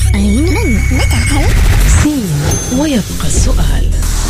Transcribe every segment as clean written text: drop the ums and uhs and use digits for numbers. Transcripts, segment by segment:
أين من متى سين ويبقى السؤال.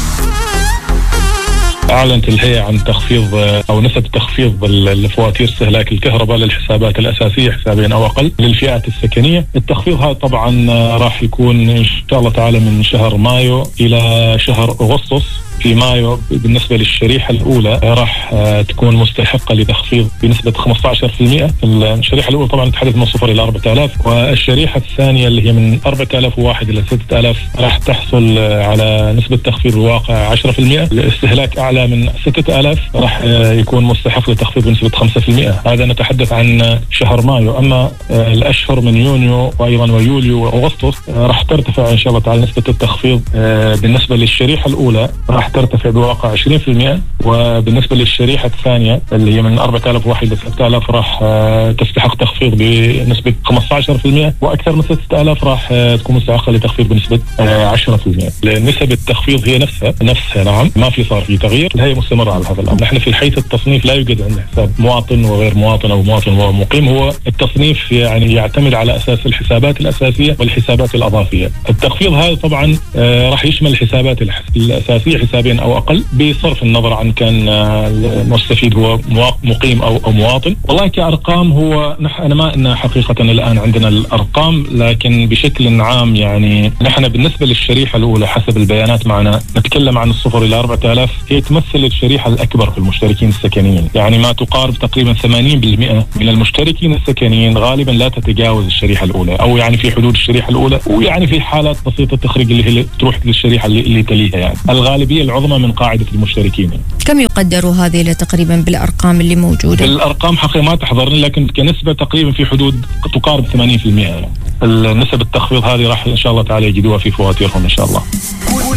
أعلنت الهيئة عن تخفيض أو نسب تخفيض الفواتير استهلاك الكهرباء للحسابات الأساسية حسابين أو أقل للفئات السكنية. التخفيض هذا طبعا راح يكون إن شاء الله تعالى من شهر مايو إلى شهر أغسطس. في مايو بالنسبة للشريحة الأولى راح تكون مستحقة لتخفيض بنسبة 15%. الشريحة الأولى طبعا تتحدث من 0 إلى 4000، والشريحة الثانية اللي هي من 4001 إلى 6000 راح تحصل على نسبة تخفيض الواقع 10%. الاستهلاك أعلى من 6000 راح يكون مستحق لتخفيض بنسبة 5%. هذا نتحدث عن شهر مايو. أما الأشهر من يونيو وأيضا ويوليو وأغسطس راح ترتفع إن شاء الله تعالى نسبة التخفيض بالنسبة للشريحة الأولى راح ترتفع بواقع 20%، وبالنسبة للشريحة الثانية اللي هي من 4001 إلى 6000 راح تستحق تخفيض بنسبة 15%، وأكثر من 6000 راح تكون مستحقة لتخفيض بنسبة 10%. نسب التخفيض هي نفسها نعم، ما صار في تغيير. الهيئة مستمرة على هذا الأمر. نحن في حيث التصنيف لا يوجد عندنا حساب مواطن وغير مواطن أو مواطن ومقيم. هو التصنيف يعني يعتمد على أساس الحسابات الأساسية والحسابات الأضافية. التخفيض هذا طبعا راح يشمل الحسابات الأساسية حسابين أو أقل، بصرف النظر عن كان المستفيد هو مقيم أو مواطن. والله كأرقام هو أنا ما إن حقيقة الآن عندنا الأرقام، لكن بشكل عام يعني نحن بالنسبة للشريحة الأولى حسب البيانات معنا نتكلم عن 0 إلى 4000. هي تمثل الشريحة الأكبر في المشتركين السكنيين، يعني ما تقارب تقريبا 80% من المشتركين السكنيين غالبا لا تتجاوز الشريحة الأولى، أو يعني في حدود الشريحة الأولى، ويعني في حالات بسيطة تخرج اللي هي تروح للشريحة اللي تليها. يعني الغالبية العظمى من قاعدة المشتركين. كم يقدر هذه تقريبا بالأرقام اللي موجودة؟ الأرقام حقيقة ما تحضرني، لكن كنسبة تقريبا في حدود تقارب 80%. يعني النسب التخفيض هذه راح إن شاء الله تعالى يجدوها في فواتيرهم إن شاء الله.